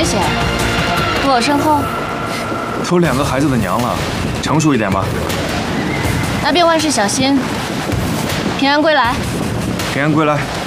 危险，躲我身后。 都2个孩子的娘了，成熟一点吧。 那便万事小心，平安归来。 平安归来。